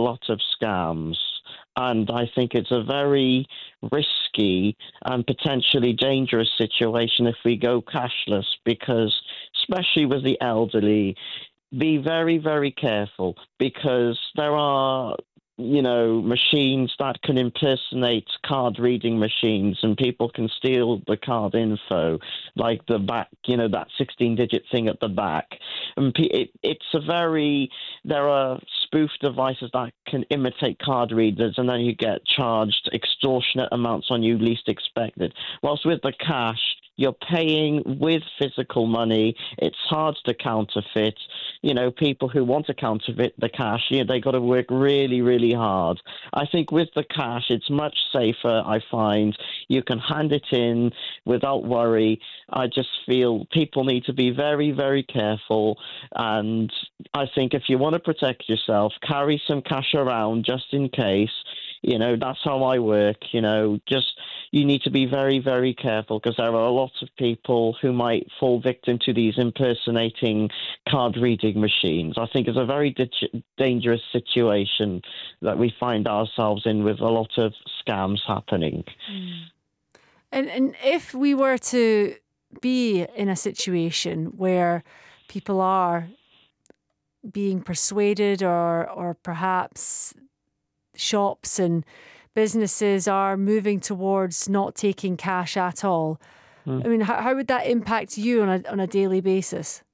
lot of scams. And I think it's a very risky and potentially dangerous situation if we go cashless, because especially with the elderly, be very, very careful, because there are, machines that can impersonate card reading machines, and people can steal the card info, like the back, that 16-digit thing at the back. And there are spoof devices that can imitate card readers, and then you get charged extortionate amounts on you least expected. Whilst with the cash, you're paying with physical money. It's hard to counterfeit. People who want to counterfeit the cash, they got to work really, really hard. I think with the cash, it's much safer, I find. You can hand it in without worry. I just feel people need to be very, very careful. And I think if you want to protect yourself, carry some cash around just in case. That's how I work. You need to be very, very careful, because there are a lot of people who might fall victim to these impersonating card reading machines. I think it's a very dangerous situation that we find ourselves in, with a lot of scams happening. And if we were to be in a situation where people are being persuaded, or perhaps shops and businesses are moving towards not taking cash at all, I mean, how would that impact you on a daily basis?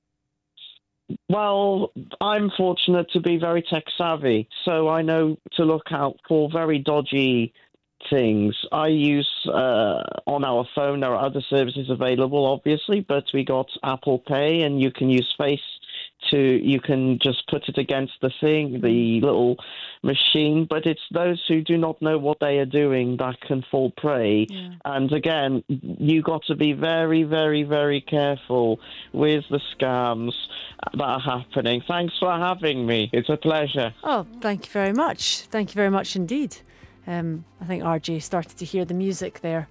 Well, I'm fortunate to be very tech savvy, so I know to look out for very dodgy things. I use on our phone, there are other services available, obviously, but we got Apple Pay, and you can use you can just put it against the little machine, but it's those who do not know what they are doing that can fall prey. Yeah. And again, you got to be very, very, very careful with the scams that are happening. Thanks for having me. It's a pleasure. Oh, thank you very much. Thank you very much indeed. I think RJ started to hear the music there.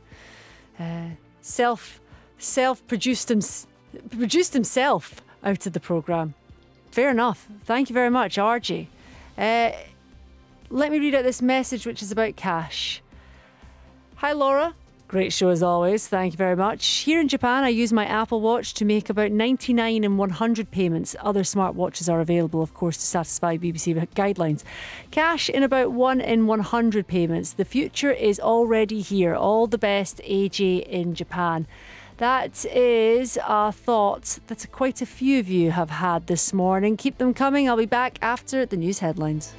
Produced himself out of the programme. Fair enough. Thank you very much, RJ. Let me read out this message, which is about cash. Hi, Laura. Great show as always. Thank you very much. Here in Japan, I use my Apple Watch to make about 99 in 100 payments. Other smartwatches are available, of course, to satisfy BBC guidelines. Cash in about 1 in 100 payments. The future is already here. All the best, AJ in Japan. That is a thought that quite a few of you have had this morning. Keep them coming. I'll be back after the news headlines.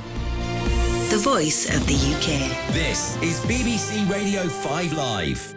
The voice of the UK. This is BBC Radio 5 Live.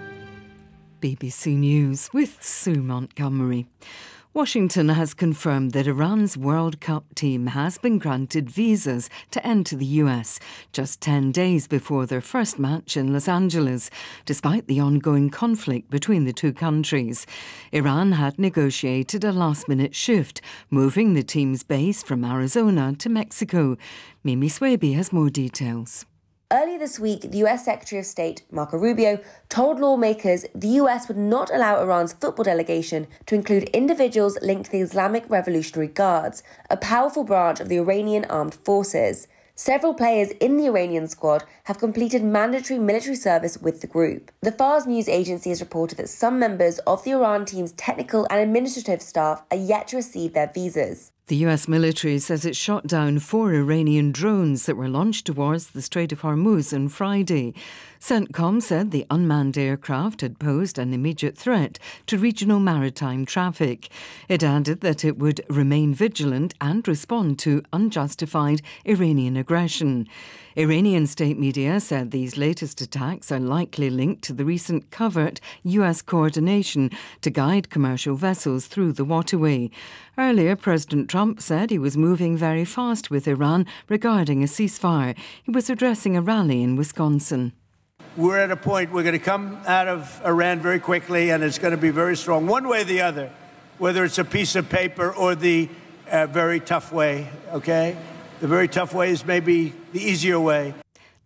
BBC News with Sue Montgomery. Washington has confirmed that Iran's World Cup team has been granted visas to enter the US just 10 days before their first match in Los Angeles, despite the ongoing conflict between the two countries. Iran had negotiated a last-minute shift, moving the team's base from Arizona to Mexico. Mimi Swaby has more details. Earlier this week, the US Secretary of State, Marco Rubio, told lawmakers the US would not allow Iran's football delegation to include individuals linked to the Islamic Revolutionary Guards, a powerful branch of the Iranian armed forces. Several players in the Iranian squad have completed mandatory military service with the group. The Fars news agency has reported that some members of the Iran team's technical and administrative staff are yet to receive their visas. The US military says it shot down 4 Iranian drones that were launched towards the Strait of Hormuz on Friday. CENTCOM said the unmanned aircraft had posed an immediate threat to regional maritime traffic. It added that it would remain vigilant and respond to unjustified Iranian aggression. Iranian state media said these latest attacks are likely linked to the recent covert US coordination to guide commercial vessels through the waterway. Earlier, President Trump said he was moving very fast with Iran regarding a ceasefire. He was addressing a rally in Wisconsin. We're at a point we're going to come out of Iran very quickly, and it's going to be very strong, one way or the other, whether it's a piece of paper or the very tough way, okay? The very tough way is maybe the easier way.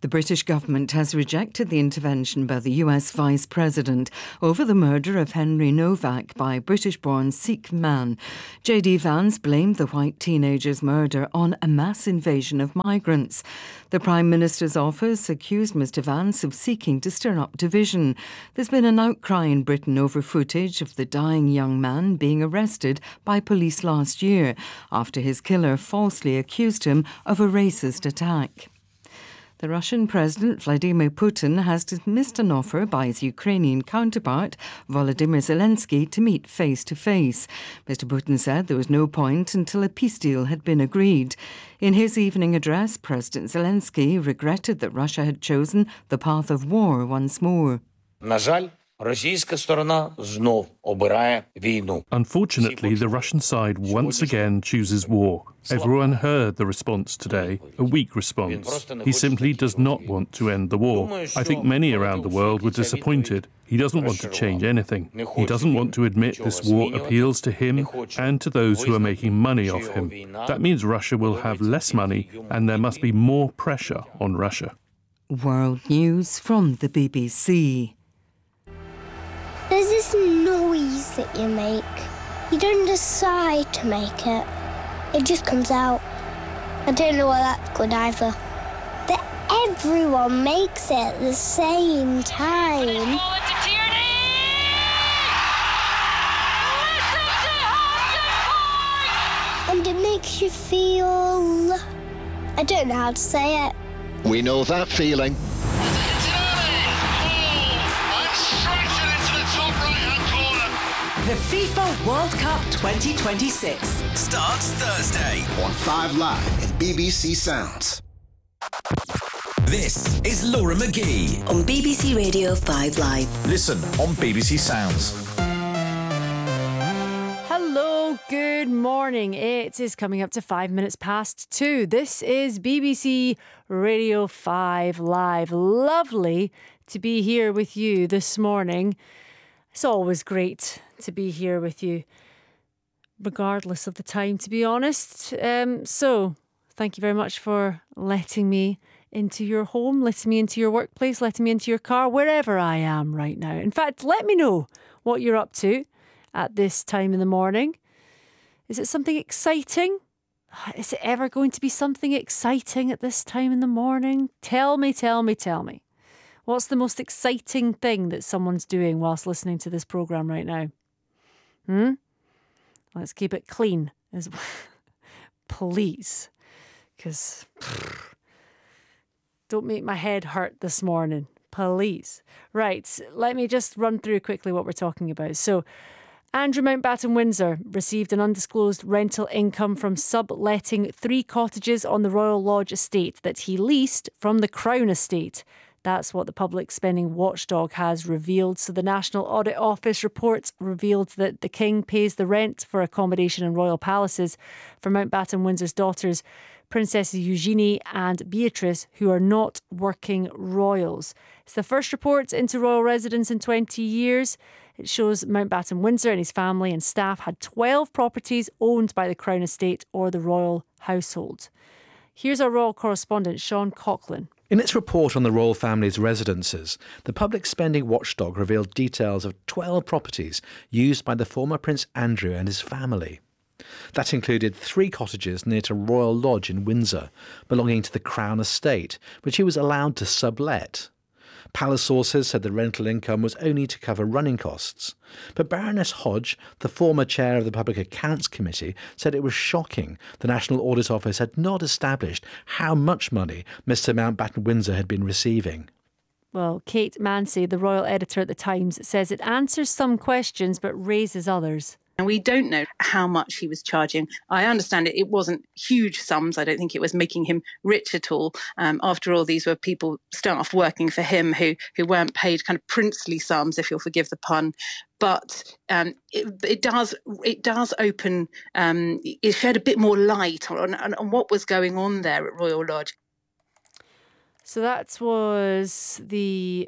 The British government has rejected the intervention by the US Vice President over the murder of Henry Novak by British-born Sikh man. J.D. Vance blamed the white teenager's murder on a mass invasion of migrants. The Prime Minister's office accused Mr. Vance of seeking to stir up division. There's been an outcry in Britain over footage of the dying young man being arrested by police last year after his killer falsely accused him of a racist attack. The Russian President Vladimir Putin has dismissed an offer by his Ukrainian counterpart, Volodymyr Zelensky, to meet face-to-face. Mr. Putin said there was no point until a peace deal had been agreed. In his evening address, President Zelensky regretted that Russia had chosen the path of war once more. На жаль, російська сторона знов обирає війну. Unfortunately, the Russian side once again chooses war. Everyone heard the response today, a weak response. He simply does not want to end the war. I think many around the world were disappointed. He doesn't want to change anything. He doesn't want to admit this war appeals to him and to those who are making money off him. That means Russia will have less money and there must be more pressure on Russia. World News from the BBC. There's this noise that you make. You don't decide to make it. It just comes out. I don't know why that's good either. But everyone makes it at the same time. And it makes you feel... I don't know how to say it. We know that feeling. The FIFA World Cup 2026 starts Thursday On 5 Live and BBC Sounds. This is Laura McGee on BBC Radio 5 Live. Listen on BBC Sounds. Hello, good morning. It is coming up to 5 minutes past 2. This is BBC Radio 5 Live. Lovely to be here with you this morning. It's always great to be here with you, regardless of the time, to be honest. So, thank you very much for letting me into your home, letting me into your workplace, letting me into your car, wherever I am right now. In fact, let me know what you're up to at this time in the morning. Is it something exciting? Is it ever going to be something exciting at this time in the morning? Tell me. What's the most exciting thing that someone's doing whilst listening to this programme right now? Let's keep it clean, as please. Because don't make my head hurt this morning, please. Right, let me just run through quickly what we're talking about. So, Andrew Mountbatten Windsor received an undisclosed rental income from subletting 3 cottages on the Royal Lodge estate that he leased from the Crown Estate. That's what the Public Spending Watchdog has revealed. So the National Audit Office reports revealed that the King pays the rent for accommodation in royal palaces for Mountbatten Windsor's daughters, Princesses Eugenie and Beatrice, who are not working royals. It's the first report into royal residence in 20 years. It shows Mountbatten Windsor and his family and staff had 12 properties owned by the Crown Estate or the royal household. Here's our royal correspondent, Sean Coughlin. In its report on the royal family's residences, the Public Spending Watchdog revealed details of 12 properties used by the former Prince Andrew and his family. That included 3 cottages near to Royal Lodge in Windsor, belonging to the Crown Estate, which he was allowed to sublet. Palace sources said the rental income was only to cover running costs. But Baroness Hodge, the former chair of the Public Accounts Committee, said it was shocking the National Audit Office had not established how much money Mr Mountbatten Windsor had been receiving. Well, Kate Mancy, the royal editor at The Times, says it answers some questions but raises others. And we don't know how much he was charging. I understand it wasn't huge sums. I don't think it was making him rich at all. After all, these were people, staff working for him who weren't paid kind of princely sums, if you'll forgive the pun. But it does open, it shed a bit more light on what was going on there at Royal Lodge. So that was the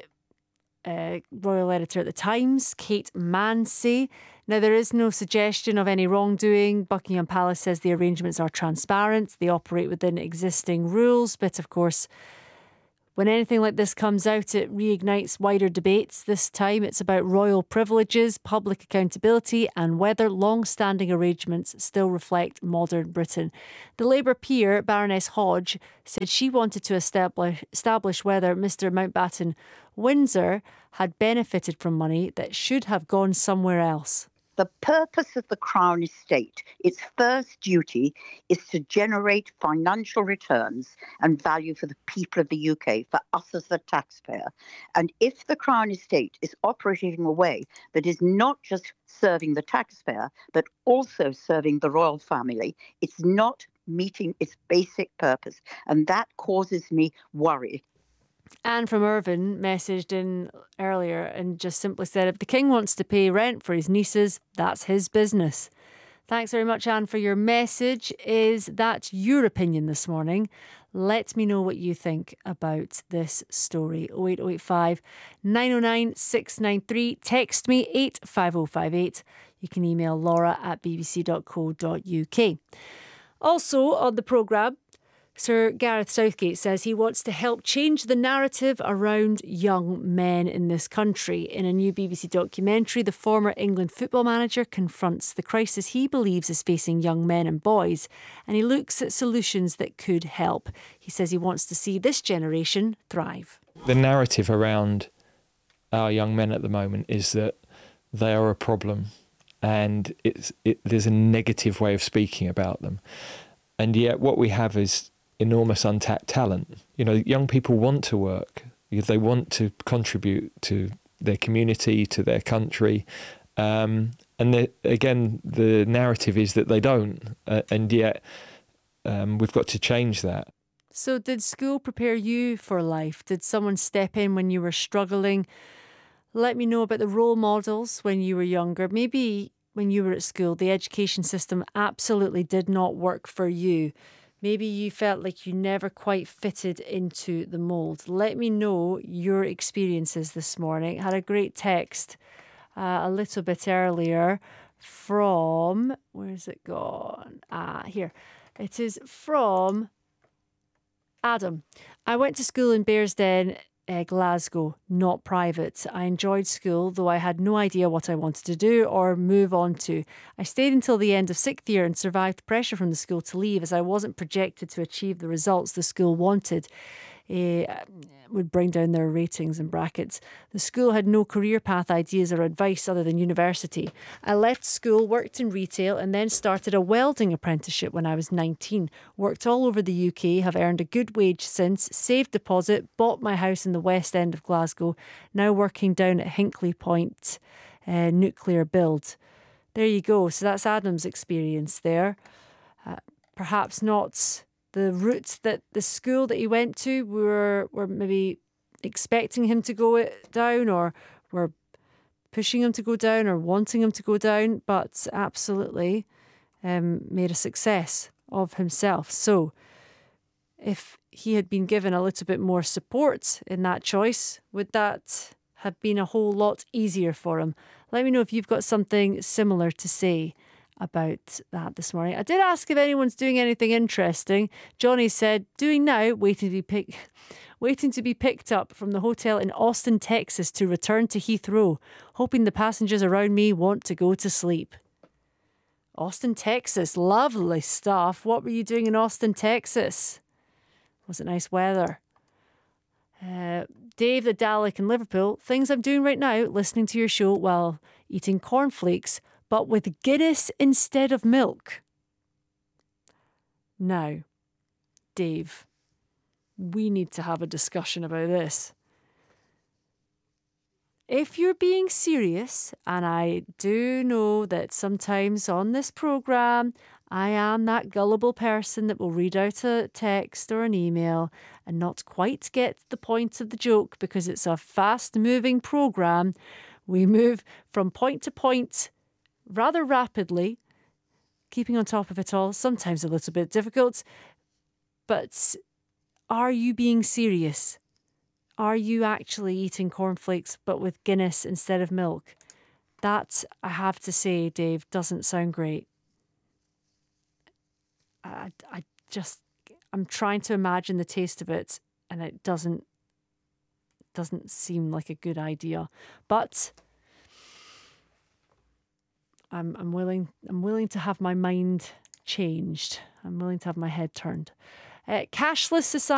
royal editor at The Times, Kate Mancy. Now, there is no suggestion of any wrongdoing. Buckingham Palace says the arrangements are transparent. They operate within existing rules. But, of course, When anything like this comes out, it reignites wider debates. This time it's about royal privileges, public accountability and whether long-standing arrangements still reflect modern Britain. The Labour peer, Baroness Hodge, said she wanted to establish whether Mr Mountbatten Windsor had benefited from money that should have gone somewhere else. The purpose of the Crown Estate, its first duty, is to generate financial returns and value for the people of the UK, for us as the taxpayer. And if the Crown Estate is operating in a way that is not just serving the taxpayer, but also serving the royal family, it's not meeting its basic purpose. And that causes me worry. Anne from Irvine messaged in earlier and just simply said, if the King wants to pay rent for his nieces, that's his business. Thanks very much, Anne, for your message. Is that your opinion this morning? Let me know what you think about this story. 08085 909 693. Text me 85058. You can email laura@bbc.co.uk. Also on the programme, Sir Gareth Southgate says he wants to help change the narrative around young men in this country. In a new BBC documentary, the former England football manager confronts the crisis he believes is facing young men and boys, and he looks at solutions that could help. He says he wants to see this generation thrive. The narrative around our young men at the moment is that they are a problem, and there's a negative way of speaking about them. And yet what we have is enormous untapped talent. You know, young people want to work. They want to contribute to their community, to their country. And again, the narrative is that they don't. And yet we've got to change that. So did school prepare you for life? Did someone step in when you were struggling? Let me know about the role models when you were younger. Maybe when you were at school, the education system absolutely did not work for you. Maybe you felt like you never quite fitted into the mould. Let me know your experiences this morning. I had a great text a little bit earlier from, where's it gone? Here. It is from Adam. I went to school in Bearsden, Glasgow, not private. I enjoyed school, though I had no idea what I wanted to do or move on to. I stayed until the end of 6th year and survived pressure from the school to leave, as I wasn't projected to achieve the results the school wanted. Would bring down their ratings in brackets. The school had no career path ideas or advice other than university. I left school, worked in retail, and then started a welding apprenticeship when I was 19. Worked all over the UK, have earned a good wage since, saved deposit, bought my house in the West End of Glasgow, now working down at Hinkley Point nuclear build. There you go. So that's Adam's experience there. Perhaps not the route that the school that he went to were maybe expecting him to go down, or were pushing him to go down, or wanting him to go down, but absolutely made a success of himself. So if he had been given a little bit more support in that choice, would that have been a whole lot easier for him? Let me know if you've got something similar to say about that this morning. I did ask if anyone's doing anything interesting. Johnny said, doing now, waiting to be picked up from the hotel in Austin, Texas to return to Heathrow, hoping the passengers around me want to go to sleep. Austin, Texas, lovely stuff. What were you doing in Austin, Texas? Was it nice weather? Dave the Dalek in Liverpool, things I'm doing right now, listening to your show while eating cornflakes, but with Guinness instead of milk. Now, Dave, we need to have a discussion about this. If you're being serious, and I do know that sometimes on this programme, I am that gullible person that will read out a text or an email and not quite get the point of the joke because it's a fast-moving programme. We move from point to point rather rapidly, keeping on top of it all, sometimes a little bit difficult. But are you being serious? Are you actually eating cornflakes but with Guinness instead of milk? That, I have to say, Dave, doesn't sound great. I'm trying to imagine the taste of it, and it doesn't doesn't seem like a good idea. But I'm willing to have my mind changed. I'm willing to have my head turned. Cashless society.